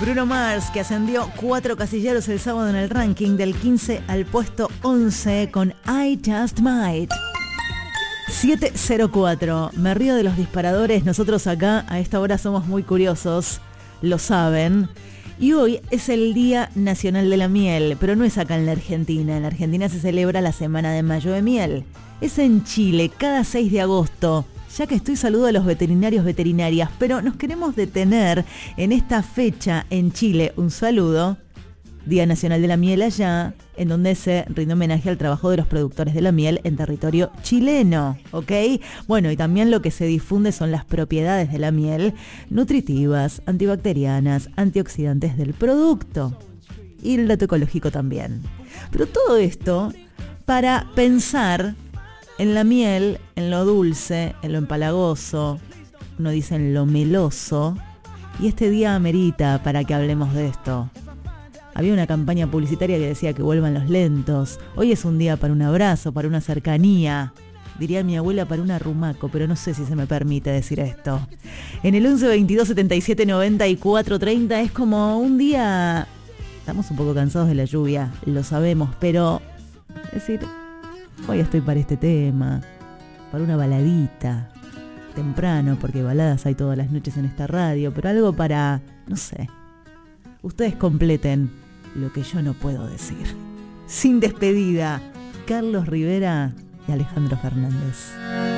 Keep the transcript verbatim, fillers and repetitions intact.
Bruno Mars, que ascendió cuatro casilleros el sábado en el ranking, del quince al puesto once con I Just Might. siete cero cuatro. Me río de los disparadores. Nosotros acá a esta hora somos muy curiosos, lo saben. Y hoy es el Día Nacional de la Miel, pero no es acá en la Argentina. En la Argentina se celebra la Semana de Mayo de Miel. Es en Chile, cada seis de agosto. Ya que estoy, saludo a los veterinarios, veterinarias, pero nos queremos detener en esta fecha en Chile. Un saludo, Día Nacional de la Miel allá, en donde se rinde homenaje al trabajo de los productores de la miel en territorio chileno, ¿ok? Bueno, y también lo que se difunde son las propiedades de la miel, nutritivas, antibacterianas, antioxidantes del producto. Y el dato ecológico también. Pero todo esto para pensar en la miel, en lo dulce, en lo empalagoso, uno dice en lo meloso, y este día amerita para que hablemos de esto. Había una campaña publicitaria que decía que vuelvan los lentos. Hoy es un día para un abrazo, para una cercanía. Diría mi abuela, para un arrumaco, pero no sé si se me permite decir esto. En el once veintidós setenta y siete noventa y cuatro treinta es como un día... Estamos un poco cansados de la lluvia, lo sabemos, pero... Es decir... Hoy estoy para este tema, para una baladita, temprano, porque baladas hay todas las noches en esta radio, pero algo para, no sé, ustedes completen lo que yo no puedo decir. Sin despedida, Carlos Rivera y Alejandro Fernández.